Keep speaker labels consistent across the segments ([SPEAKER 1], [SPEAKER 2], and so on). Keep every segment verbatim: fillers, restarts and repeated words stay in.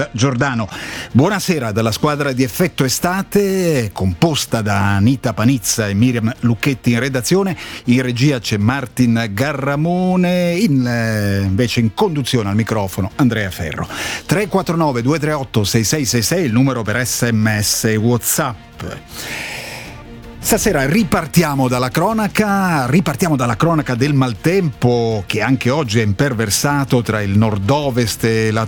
[SPEAKER 1] Matt Giordano. Buonasera dalla squadra di Effetto Estate, composta da Anita Panizza e Miriam Lucchetti in redazione. In regia c'è Martin Garramone, in, eh, invece in conduzione al microfono Andrea Ferro. tre quattro nove due tre otto sei sei sei sei il numero per sms e WhatsApp. Stasera ripartiamo dalla cronaca, ripartiamo dalla cronaca del maltempo che anche oggi è imperversato tra il nord-ovest e la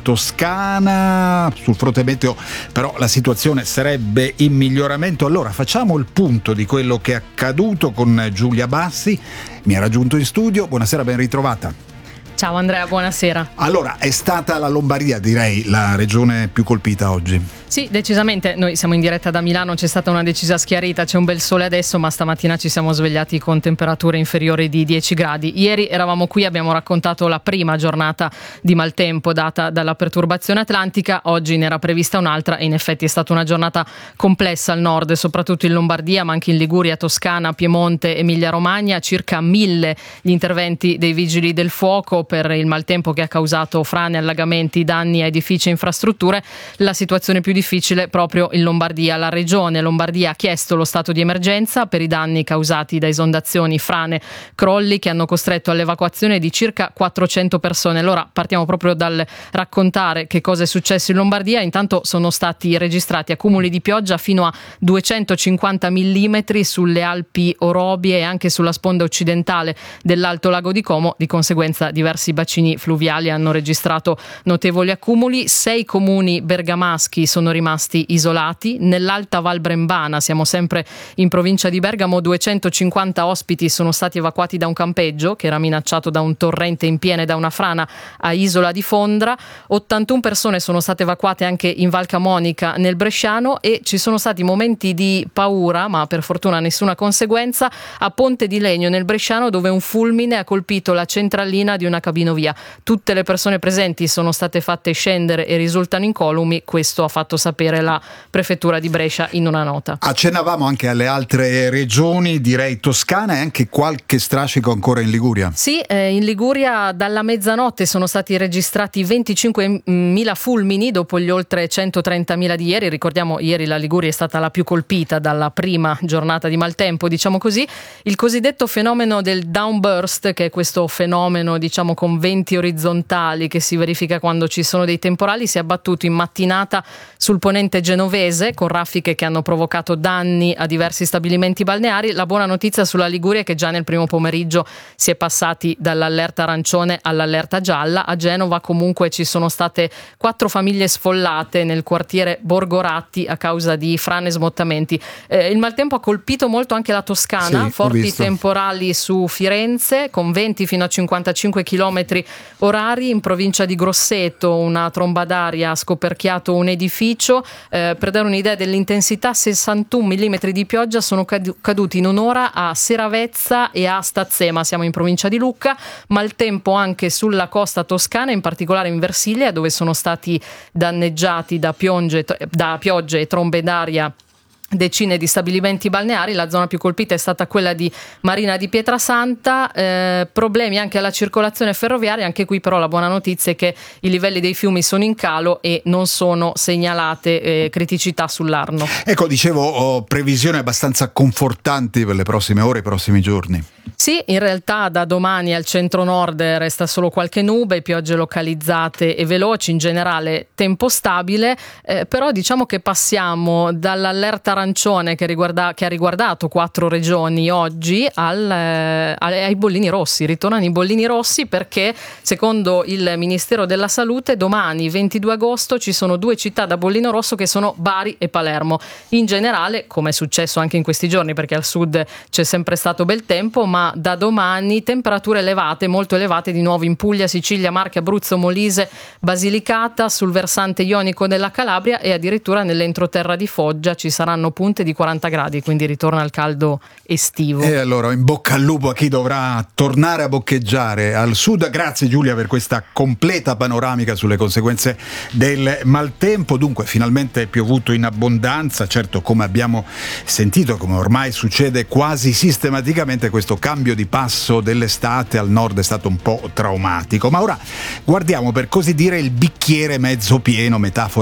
[SPEAKER 1] Toscana. Sul fronte meteo però la situazione sarebbe in miglioramento. Allora facciamo il punto di quello che è accaduto con Giulia Bassi, mi ha raggiunto in studio. Buonasera, ben ritrovata.
[SPEAKER 2] Ciao Andrea, buonasera.
[SPEAKER 1] Allora, è stata la Lombardia, direi, la regione più colpita oggi.
[SPEAKER 2] Sì, decisamente. Noi siamo in diretta da Milano, c'è stata una decisa schiarita, c'è un bel sole adesso, ma stamattina ci siamo svegliati con temperature inferiori di dieci gradi. Ieri eravamo qui, abbiamo raccontato la prima giornata di maltempo data dalla perturbazione atlantica, oggi ne era prevista un'altra e in effetti è stata una giornata complessa al nord, soprattutto in Lombardia, ma anche in Liguria, Toscana, Piemonte, Emilia-Romagna. Circa mille gli interventi dei vigili del fuoco per il maltempo che ha causato frane, allagamenti, danni a edifici e infrastrutture. La situazione più difficile proprio in Lombardia. La regione Lombardia ha chiesto lo stato di emergenza per i danni causati da esondazioni, frane, crolli che hanno costretto all'evacuazione di circa quattrocento persone. Allora partiamo proprio dal raccontare che cosa è successo in Lombardia. Intanto sono stati registrati accumuli di pioggia fino a duecentocinquanta millimetri sulle Alpi Orobie e anche sulla sponda occidentale dell'Alto Lago di Como. Di conseguenza diversi bacini fluviali hanno registrato notevoli accumuli. Sei comuni bergamaschi sono rimasti isolati. Nell'Alta Val Brembana, siamo sempre in provincia di Bergamo, duecentocinquanta ospiti sono stati evacuati da un campeggio che era minacciato da un torrente in piena e da una frana a Isola di Fondra. ottantuno persone sono state evacuate anche in Val Camonica nel Bresciano e ci sono stati momenti di paura, ma per fortuna nessuna conseguenza, a Ponte di Legno nel Bresciano, dove un fulmine ha colpito la centralina di una cabinovia. Tutte le persone presenti sono state fatte scendere e risultano incolumi. Questo ha fatto sapere la prefettura di Brescia in una nota.
[SPEAKER 1] Accennavamo anche alle altre regioni, direi Toscana, e anche qualche strascico ancora in Liguria.
[SPEAKER 2] Sì, eh, in Liguria dalla mezzanotte sono stati registrati venticinquemila fulmini dopo gli oltre centotrentamila di ieri. Ricordiamo, ieri la Liguria è stata la più colpita dalla prima giornata di maltempo, diciamo così. Il cosiddetto fenomeno del downburst, che è questo fenomeno, diciamo, con venti orizzontali che si verifica quando ci sono dei temporali, si è abbattuto in mattinata sul ponente genovese con raffiche che hanno provocato danni a diversi stabilimenti balneari. La buona notizia sulla Liguria è che già nel primo pomeriggio si è passati dall'allerta arancione all'allerta gialla. A Genova comunque ci sono state quattro famiglie sfollate nel quartiere Borgoratti a causa di frane e smottamenti. Eh, il maltempo ha colpito molto anche la Toscana,
[SPEAKER 1] sì,
[SPEAKER 2] forti temporali su Firenze con venti fino a cinquantacinque chilometri orari. In provincia di Grosseto una tromba d'aria ha scoperchiato un edificio. Eh, per dare un'idea dell'intensità, sessantuno millimetri di pioggia sono caduti in un'ora a Seravezza e a Stazzema, siamo in provincia di Lucca. Maltempo anche sulla costa toscana, in particolare in Versilia, dove sono stati danneggiati da, piogge, da piogge e trombe d'aria decine di stabilimenti balneari. La zona più colpita è stata quella di Marina di Pietrasanta. Eh, problemi anche alla circolazione ferroviaria, anche qui però la buona notizia è che i livelli dei fiumi sono in calo e non sono segnalate eh, criticità sull'Arno.
[SPEAKER 1] Ecco, dicevo, ho previsioni abbastanza confortanti per le prossime ore, i prossimi giorni.
[SPEAKER 2] Sì, in realtà da domani al centro-nord resta solo qualche nube, piogge localizzate e veloci, in generale tempo stabile, eh, però diciamo che passiamo dall'allerta arancione che, riguarda, che ha riguardato quattro regioni oggi al, eh, ai bollini rossi. Ritornano i bollini rossi perché secondo il Ministero della Salute domani ventidue agosto ci sono due città da bollino rosso che sono Bari e Palermo. In generale, come è successo anche in questi giorni, perché al sud c'è sempre stato bel tempo, ma da domani temperature elevate, molto elevate di nuovo in Puglia, Sicilia, Marche, Abruzzo, Molise, Basilicata, sul versante ionico della Calabria e addirittura nell'entroterra di Foggia ci saranno punte di quaranta gradi, quindi ritorna al caldo estivo.
[SPEAKER 1] E allora in bocca al lupo a chi dovrà tornare a boccheggiare al sud. Grazie Giulia per questa completa panoramica sulle conseguenze del maltempo. Dunque finalmente è piovuto in abbondanza, certo, come abbiamo sentito, come ormai succede quasi sistematicamente, questo cambio di passo dell'estate al nord è stato un po' traumatico, ma ora guardiamo per così dire il bicchiere mezzo pieno, metafora